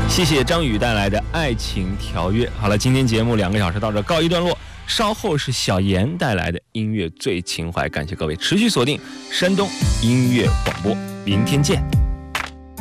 谢谢张宇带来的《爱情条约》。好了，今天节目2个小时到这告一段落，稍后是小严带来的音乐最情怀。感谢各位持续锁定山东音乐广播，明天见。